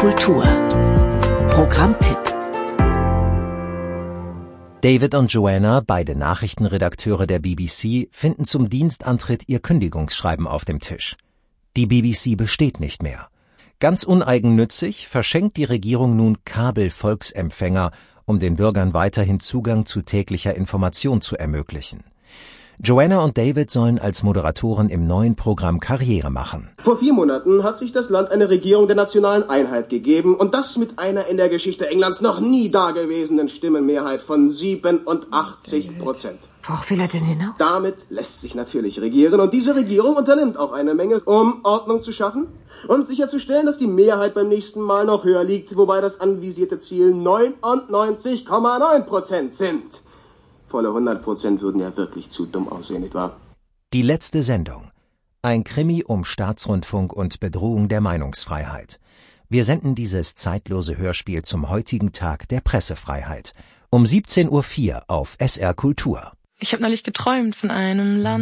Kultur. Programmtipp. David und Joanna, beide Nachrichtenredakteure der BBC, finden zum Dienstantritt ihr Kündigungsschreiben auf dem Tisch. Die BBC besteht nicht mehr. Ganz uneigennützig verschenkt die Regierung nun Kabel-Volksempfänger, um den Bürgern weiterhin Zugang zu täglicher Information zu ermöglichen. Joanna und David sollen als Moderatoren im neuen Programm Karriere machen. Vor 4 Monaten hat sich das Land eine Regierung der nationalen Einheit gegeben und das mit einer in der Geschichte Englands noch nie dagewesenen Stimmenmehrheit von 87%. Worauf will er denn hinaus? Damit lässt sich natürlich regieren und diese Regierung unternimmt auch eine Menge, um Ordnung zu schaffen und sicherzustellen, dass die Mehrheit beim nächsten Mal noch höher liegt, wobei das anvisierte Ziel 99,9% sind. Volle 100% würden ja wirklich zu dumm aussehen, nicht wahr? Die letzte Sendung. Ein Krimi um Staatsrundfunk und Bedrohung der Meinungsfreiheit. Wir senden dieses zeitlose Hörspiel zum heutigen Tag der Pressefreiheit. Um 17:04 Uhr auf SR Kultur. Ich habe neulich geträumt von einem Land.